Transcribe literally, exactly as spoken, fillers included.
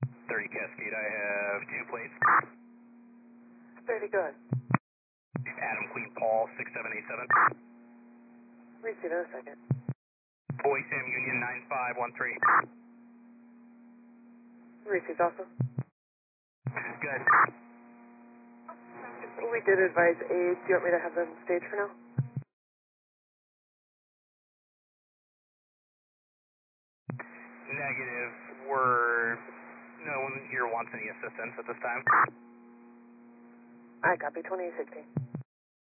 thirty Cascade, I have two plates. thirty, go ahead. Adam Queen Paul, six seven eight seven. Receive in a second. Boy Sam Union, nine five one three. Received also. Good. We did advise aids. Do you want me to have them stage for now? Negative. We're... No one here wants any assistance at this time. I copy, twenty sixteen.